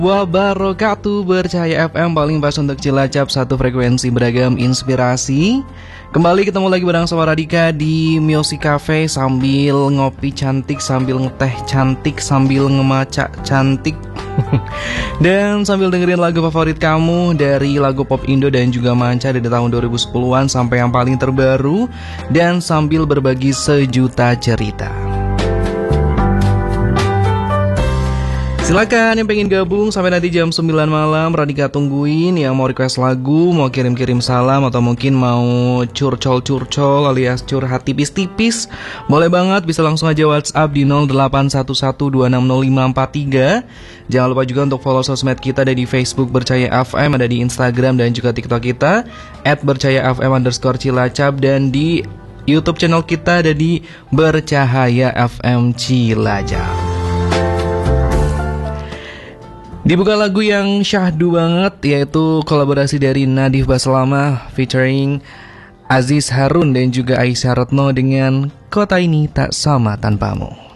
Wabarakatuh, Bercahaya FM paling pas untuk Cilacap, satu frekuensi beragam inspirasi. Kembali ketemu lagi bareng sama Radika di Music Cafe sambil ngopi cantik, sambil ngeteh cantik, sambil ngemaca cantik dan sambil dengerin lagu favorit kamu dari lagu pop Indo dan juga manca dari tahun 2010-an sampai yang paling terbaru, dan sambil berbagi sejuta cerita. Silakan yang pengen gabung sampai nanti jam 9 malam, Radika tungguin. Yang mau request lagu, mau kirim-kirim salam, atau mungkin mau curcol-curcol alias curhat tipis-tipis, boleh banget, bisa langsung aja WhatsApp di 0811260543. Jangan lupa juga untuk follow sosmed kita, ada di Facebook Bercahaya FM, ada di Instagram dan juga TikTok kita @bercahayafm_Cilacap, dan di YouTube channel kita ada di Bercahaya FM Cilacap. Dibuka lagu yang syahdu banget, yaitu kolaborasi dari Nadif Baslama featuring Aziz Harun dan juga Aisyah Retno dengan Kota Ini Tak Sama Tanpamu.